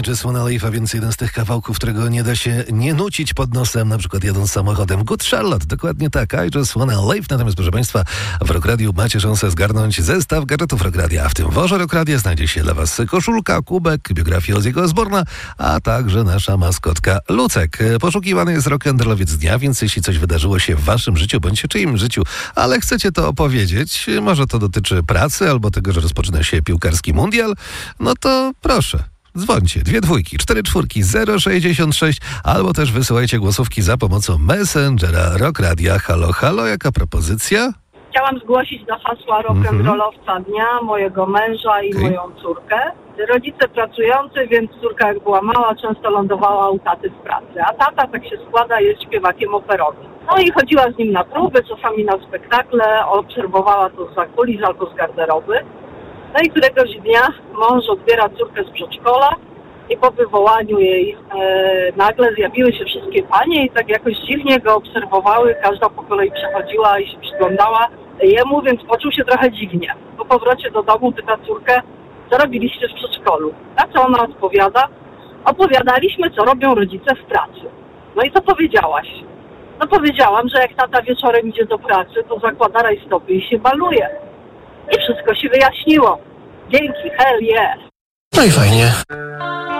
I Just Wanna Live, a więc jeden z tych kawałków, którego nie da się nie nucić pod nosem, na przykład jadąc samochodem. Good Charlotte, dokładnie tak, I Just Wanna Live. Natomiast proszę Państwa, w Rock Radiu macie szansę zgarnąć zestaw gadżetów Rock Radia, a w tym worze Rock Radia znajdzie się dla Was koszulka, kubek, biografia Ozzy'ego Osbourne'a, a także nasza maskotka Lucek. Poszukiwany jest rock'n'rollowiec dnia, więc jeśli coś wydarzyło się w Waszym życiu, bądź czyim życiu, ale chcecie to opowiedzieć, może to dotyczy pracy albo tego, że rozpoczyna się piłkarski mundial, no to proszę. Dzwońcie 2 dwójki, 4 czwórki, 066 albo też wysyłajcie głosówki za pomocą Messengera Rock Radia. Halo, halo, jaka propozycja? Chciałam zgłosić do hasła rock'n'rollowca dnia mojego męża i moją córkę. Rodzice pracujący, więc córka jak była mała, często lądowała u taty w pracy. A tata, tak się składa, jest śpiewakiem operowym. No i chodziła z nim na próby, czasami na spektakle, obserwowała to zza kulis albo z garderoby. No i któregoś dnia mąż odbiera córkę z przedszkola i po wywołaniu jej nagle zjawiły się wszystkie panie i tak jakoś dziwnie go obserwowały, każda po kolei przechodziła i się przyglądała jemu, więc poczuł się trochę dziwnie. Po powrocie do domu pyta córkę, co robiliście w przedszkolu? Na co ona odpowiada? Opowiadaliśmy, co robią rodzice w pracy. No i co powiedziałaś? No powiedziałam, że jak tata wieczorem idzie do pracy, to zakłada rajstopy i się baluje. I wszystko się wyjaśniło. Dzięki, hell yeah. No i fajnie.